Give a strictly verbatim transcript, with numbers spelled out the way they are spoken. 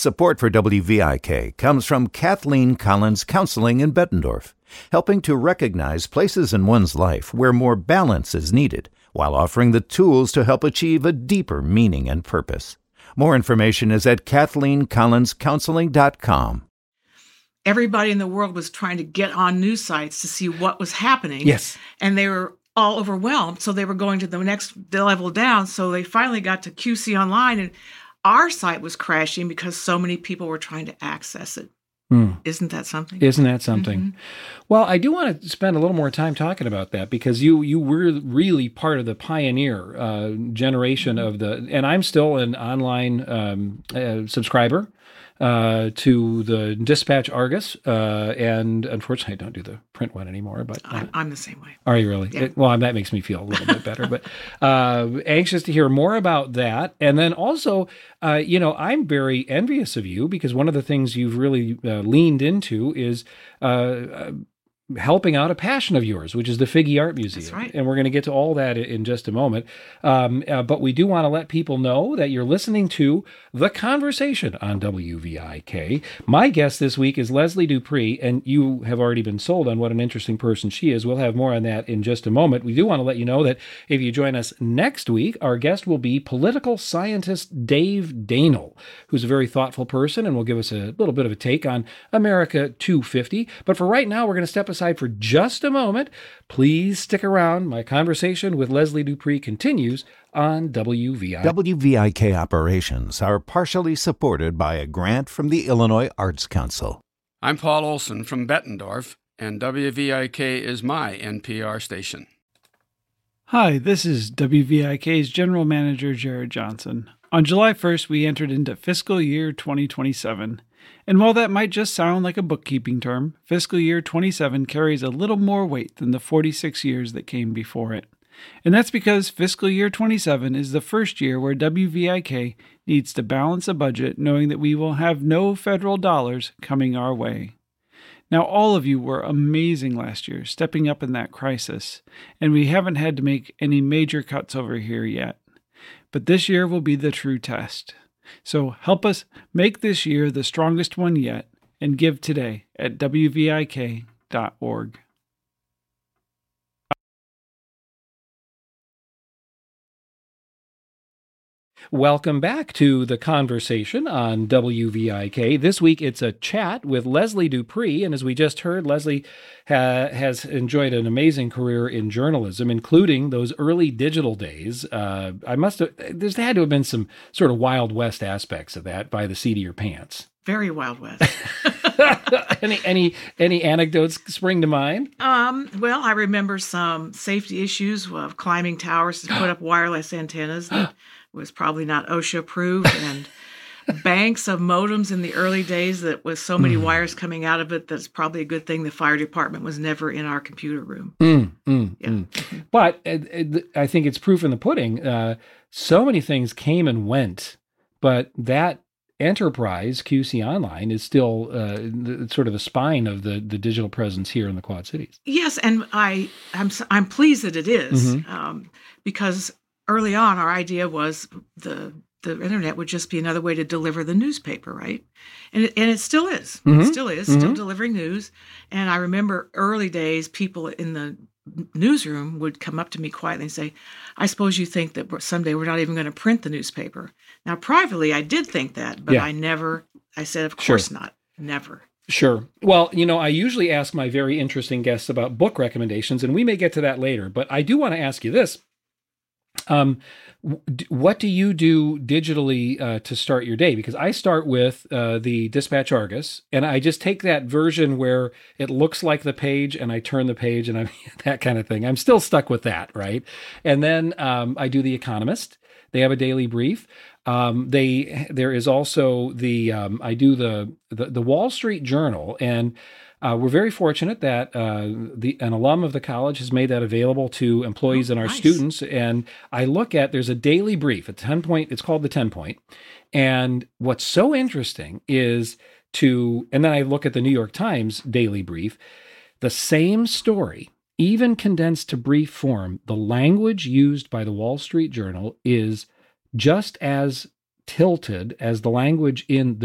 Support for W V I K comes from Kathleen Collins Counseling in Bettendorf, helping to recognize places in one's life where more balance is needed, while offering the tools to help achieve a deeper meaning and purpose. More information is at kathleen collins counseling dot com. Everybody in the world was trying to get on news sites to see what was happening. Yes. And they were all overwhelmed, so they were going to the next level down. So they finally got to Q C Online, and our site was crashing because so many people were trying to access it. Mm. Isn't that something? Isn't that something? Mm-hmm. Well, I do want to spend a little more time talking about that because you you were really part of the pioneer uh, generation of the, and I'm still an online um, uh, subscriber uh, to the Dispatch Argus, uh, and unfortunately I don't do the print one anymore. But uh, I'm, I'm the same way. Are you really? Yeah. It, well, that makes me feel a little bit better. But uh, anxious to hear more about that, and then also, uh, you know, I'm very envious of you because one of the things you've really uh, leaned into is Uh, uh, helping out a passion of yours, which is the Figge Art Museum. That's right. And we're going to get to all that in just a moment. Um, uh, but we do want to let people know that you're listening to The Conversation on W V I K. My guest this week is Leslie Dupree, and you have already been sold on what an interesting person she is. We'll have more on that in just a moment. We do want to let you know that if you join us next week, our guest will be political scientist Dave Danel, who's a very thoughtful person and will give us a little bit of a take on America two fifty. But for right now, we're going to step aside for just a moment. Please stick around. My conversation with Leslie Dupree continues on W V I K. W V I K operations are partially supported by a grant from the Illinois Arts Council. I'm Paul Olson from Bettendorf, and W V I K is my N P R station. Hi, this is W V I K's General Manager Jared Johnson. On July first, we entered into fiscal year twenty twenty-seven. And while that might just sound like a bookkeeping term, fiscal year twenty-seven carries a little more weight than the forty-six years that came before it. And that's because fiscal year twenty-seven is the first year where W V I K needs to balance a budget knowing that we will have no federal dollars coming our way. Now, all of you were amazing last year, stepping up in that crisis, and we haven't had to make any major cuts over here yet. But this year will be the true test. So help us make this year the strongest one yet and give today at W V I K dot org. Welcome back to The Conversation on W V I K. This week it's a chat with Leslie Dupree, and as we just heard, Leslie ha- has enjoyed an amazing career in journalism, including those early digital days. Uh, I must have, there's had to have been some sort of Wild West aspects of that by the seat of your pants. Very Wild West. any any any anecdotes spring to mind? Um, well, I remember some safety issues of climbing towers to put up wireless antennas that was probably not OSHA approved, and banks of modems in the early days that was so many mm. wires coming out of it that's probably a good thing the fire department was never in our computer room. Mm, mm, yeah. mm. But uh, I think it's proof in the pudding. Uh, so many things came and went, but that enterprise, Q C Online, is still uh, the, sort of the spine of the, the digital presence here in the Quad Cities. Yes, and I, I'm I'm pleased that it is, Mm-hmm. um, because early on our idea was the the internet would just be another way to deliver the newspaper, right? And it, and it still is. Mm-hmm. It still is, Mm-hmm. still delivering news. And I remember early days, people in the newsroom would come up to me quietly and say, I suppose you think that someday we're not even going to print the newspaper. Now, privately, I did think that, but Yeah. I never, I said, of course Sure. not. Never. Sure. Well, you know, I usually ask my very interesting guests about book recommendations, and we may get to that later, but I do want to ask you this. Um, what do you do digitally uh, to start your day? Because I start with uh, the Dispatch Argus, and I just take that version where it looks like the page, and I turn the page, and I'm that kind of thing. I'm still stuck with that, right? And then um, I do The Economist. They have a daily brief. Um, they there is also the um, I do the, the the Wall Street Journal, and Uh, we're very fortunate that uh, the an alum of the college has made that available to employees Oh, and our nice. students. And I look at, there's a daily brief, a ten point, it's called the ten point. And what's so interesting is to, and then I look at the New York Times daily brief, the same story, even condensed to brief form, the language used by the Wall Street Journal is just as tilted as the language in the